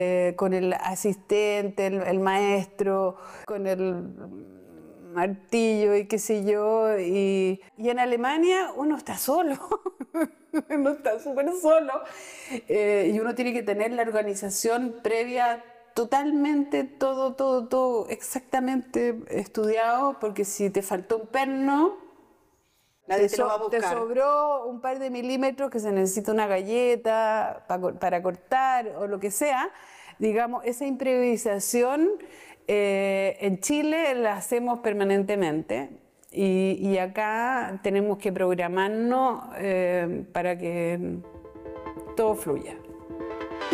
con el asistente, el maestro, con el martillo y qué sé yo. Y en Alemania uno está solo, uno está súper solo. Y uno tiene que tener la organización previa totalmente, todo exactamente estudiado, porque si te faltó un perno, Nadie te lo va a te buscar. sobró un par de milímetros que se necesita una galleta para cortar o lo que sea, digamos, esa improvisación en Chile la hacemos permanentemente y acá tenemos que programarnos para que todo fluya.